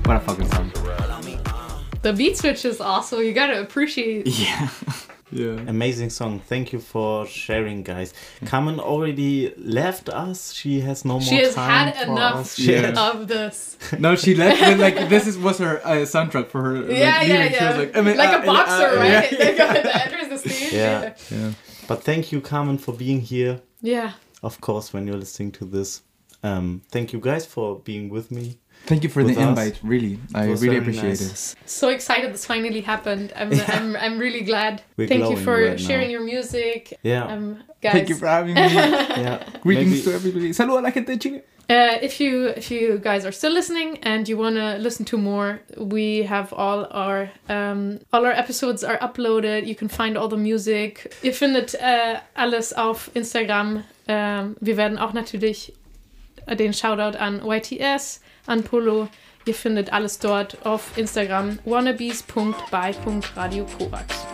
What a fucking song. The beat switch is also, you gotta appreciate. Yeah. Yeah. Amazing song. Thank you for sharing, guys. Carmen already left us. She has no more time. She has had for enough us. of this. No, she left. But, like, this was her soundtrack for her. Yeah. She was like, like a boxer, right? Yeah. They go to enters the stage. Yeah. Yeah. But thank you, Carmen, for being here. Yeah. Of course, when you're listening to this. Thank you guys for being with me. Thank you for With the us. invite. Really, I was really very appreciate nice. it. So excited this finally happened. I'm really glad. We're Thank you glowing for right sharing now. your music. Yeah. Guys. Thank you for having me. Yeah. Greetings to everybody. Salud a la gente de Chile. If you guys are still listening and you want to listen to more, we have all our episodes are uploaded. You can find all the music. Ihr findet alles auf Instagram. Wir werden auch natürlich den Shoutout an YTS, an Polo. Ihr findet alles dort auf Instagram wannabes.by.radiokorax.